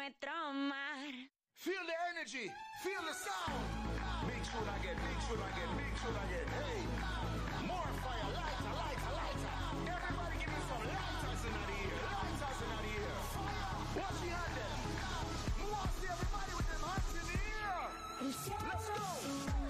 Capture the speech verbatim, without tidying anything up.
nuestro mar. Feel the energy, feel the sound. Big should I get, big should I get, big should I get. Hey, more